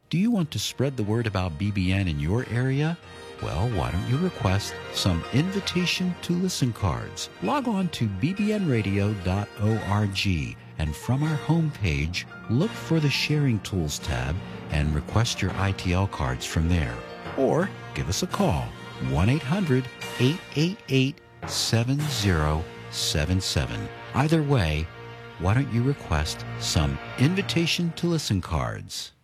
Do you want to spread the word about BBN in your area? Well, why don't you request some invitation to listen cards? Log on to bbnradio.org and from our homepage, look for the Sharing Tools tab and request your ITL cards from there. Or give us a call, 1-800-888-7077. Either way, why don't you request some invitation to listen cards?